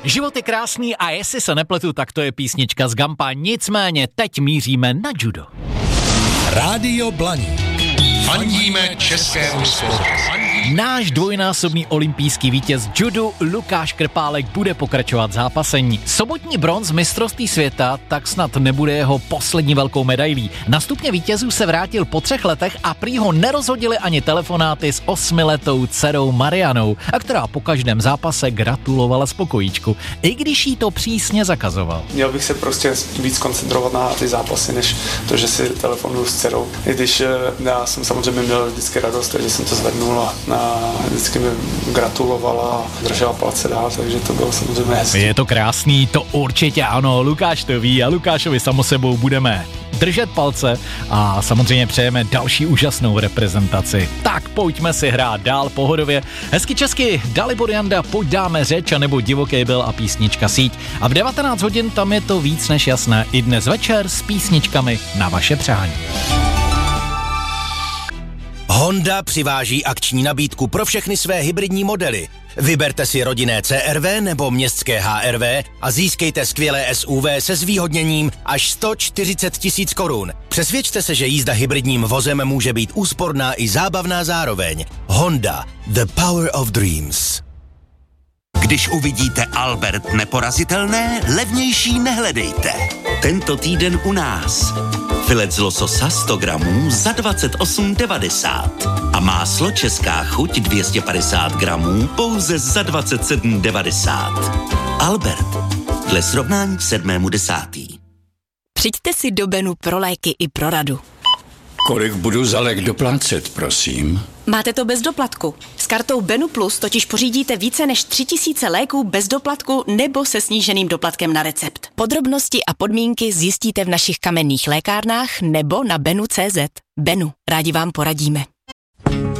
Život je krásný a jestli se nepletu, tak to je písnička z Gampa. Nicméně teď míříme na judo. Rádio Blaník. Fandíme českému sportu. Náš dvojnásobný olympijský vítěz judu Lukáš Krpálek bude pokračovat v zápasení. Sobotní bronz mistrovství světa tak snad nebude jeho poslední velkou medailí. Na stupně vítězů se vrátil po 3 letech a prý ho nerozhodili ani telefonáty s 8letou dcerou Marianou, a která po každém zápase gratulovala z pokojíčku, i když jí to přísně zakazoval. Měl bych se prostě víc koncentrovat na ty zápasy, než to, že si telefonuju s dcerou. I když já jsem samozřejmě měl vždycky radost, že jsem to zvednul a vždycky mi gratulovala a držela palce dál, takže to bylo samozřejmě hezké. Je to krásný, to určitě ano, Lukáš to ví a Lukášovi samo sebou budeme držet palce a samozřejmě přejeme další úžasnou reprezentaci. Tak pojďme si hrát dál pohodově. Hezky česky, Dalibor Janda, pojď dáme řeč, anebo Divoký byl a písnička Síť. A v 19 hodin tam je to víc než jasné. I dnes večer s písničkami na vaše přání. Honda přiváží akční nabídku pro všechny své hybridní modely. Vyberte si rodinné CR-V nebo městské HR-V a získejte skvělé SUV se zvýhodněním až 140 000 korun. Přesvědčte se, že jízda hybridním vozem může být úsporná i zábavná zároveň. Honda, the power of dreams. Když uvidíte Albert neporazitelné, levnější nehledejte. Tento týden u nás. Filet z lososa 100 gramů za 28,90 a máslo Česká chuť 250 gramů pouze za 27,90. Albert, dle srovnání k 7.10. Přijďte si do Benu pro léky i pro radu. Kolik budu za lék doplácet, prosím? Máte to bez doplatku. S kartou Benu Plus totiž pořídíte více než 3000 léků bez doplatku nebo se sníženým doplatkem na recept. Podrobnosti a podmínky zjistíte v našich kamenných lékárnách nebo na benu.cz. Benu, rádi vám poradíme.